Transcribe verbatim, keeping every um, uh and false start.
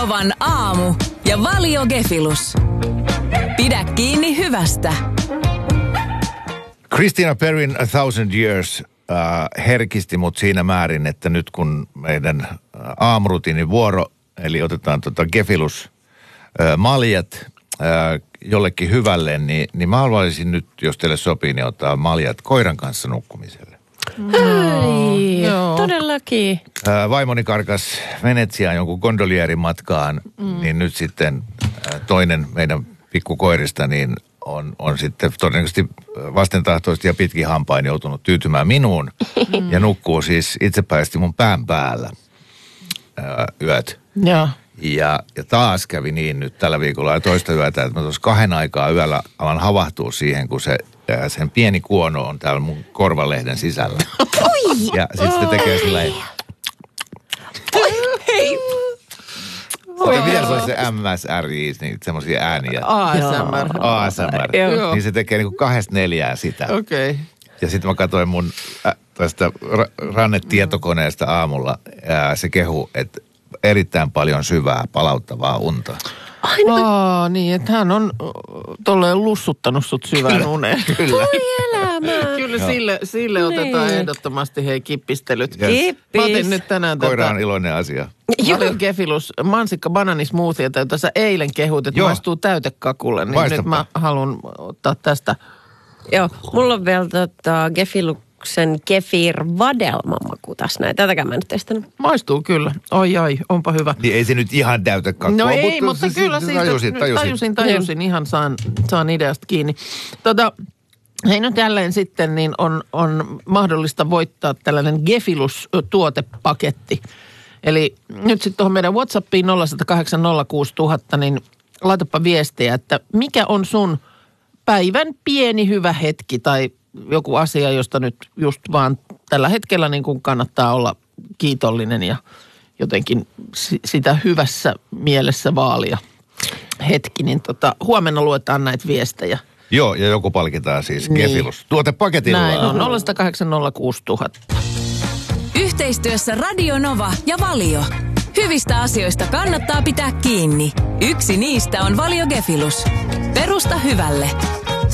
Novan aamu ja Valio Gefilus. Pidä kiinni hyvästä. Christina Perrin A Thousand Years äh, herkisti mut siinä määrin, että nyt kun meidän äh, aamurutiinin vuoro, eli otetaan tota Gefilus äh, maljat äh, jollekin hyvälle, niin, niin mä haluaisin nyt, jos teille sopii, niin ottaa maljat koiran kanssa nukkumiselle. Hei, no, todellakin. Äh, vaimoni karkas Venetsiaan jonkun gondolierimatkaan, mm. niin nyt sitten äh, toinen meidän pikkukoirista niin on, on sitten todennäköisesti vastentahtoisesti ja pitkin hampain joutunut tyytymään minuun mm. ja nukkuu siis itsepäisesti mun pään päällä ää, yöt. Ja. Ja, ja taas kävi niin nyt tällä viikolla ja toista yötä, että mä tuossa kahden aikaa yöllä alan havahtua siihen, kun se, ää, sen pieni kuono on täällä mun korvalehden sisällä. Ja sitten se tekee silleen... Hei! Sitten vielä se on se M S R I, niin semmoisia ääniä. A S M R. A S M R. Joo. Niin se tekee niinku kahdesta neljää sitä. Okei. Okay. Ja sitten mä katsoin mun äh, tästä ra- rannetietokoneesta aamulla. Äh, se kehu, että erittäin paljon syvää palauttavaa unta. Aa, niin, että hän on tolleen lussuttanut sut syvään uneen. Kyllä. Oi elämä. Kyllä sille, sille niin. otetaan ehdottomasti hei kippistelyt. Yes. Kippis. Mä otin nyt tänään Koira tätä on iloinen asia. Valio Gefilus mansikka bananismoothietä, jota sä eilen kehut, että Joo. maistuu täytekakulle. Niin Maistapa. nyt mä haluan ottaa tästä. Joo, mulla on vielä tota Gefiluksen kefir-vadelman maku tässä näin. Tätäkään mä en nyt testannut. Maistuu kyllä. Oi oi, onpa hyvä. Niin ei se nyt ihan täytä kakkua. No ei, mutta se- kyllä se- siitä, tajusin, tajusin. tajusin, tajusin, ihan saan, saan ideasta kiinni. Tota, hei nyt jälleen sitten, niin on, on mahdollista voittaa tällainen Gefilus-tuotepaketti. Eli nyt sitten tuohon meidän WhatsAppiin nolla yksi nolla kahdeksan nolla kuusi nolla nolla nolla, niin laitapa viestiä, että mikä on sun päivän pieni hyvä hetki tai joku asia, josta nyt just vaan tällä hetkellä niin kuin kannattaa olla kiitollinen ja jotenkin si- sitä hyvässä mielessä vaalia hetki, niin tota, huomenna luetaan näitä viestejä. Joo, ja joku palkitaan siis Niin. Gefilus. Tuotepaketilla. Näin on, nolla yksi nolla kahdeksan nolla kuusi nolla nolla nolla. Yhteistyössä Radio Nova ja Valio. Hyvistä asioista kannattaa pitää kiinni. Yksi niistä on Valio Gefilus. Perusta hyvälle.